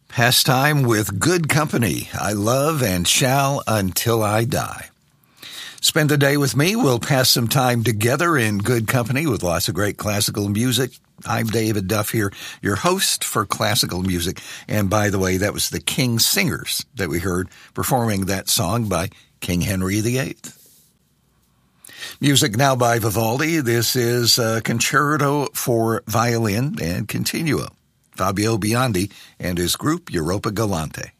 Pastime with good company. I love and shall until I die. Spend the day with me. We'll pass some time together in good company with lots of great classical music. I'm David Duff here, your host for classical music. And by the way, that was the King Singers that we heard performing that song by King Henry VIII. Music now by Vivaldi. This is a concerto for violin and continuo. Fabio Biondi and his group Europa Galante.